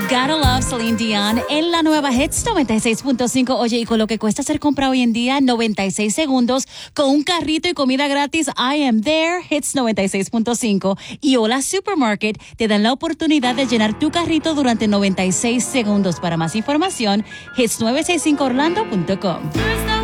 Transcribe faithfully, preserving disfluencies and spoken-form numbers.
Gotta Love Celine Dion en la nueva Hits noventa y seis punto cinco. Oye, y con lo que cuesta hacer compra hoy en día, noventa y seis segundos, con un carrito y comida gratis, I am there. Hits noventa y seis punto cinco y Hola Supermarket te dan la oportunidad de llenar tu carrito durante noventa y seis segundos. Para más información, hits nueve seis cinco orlando punto com.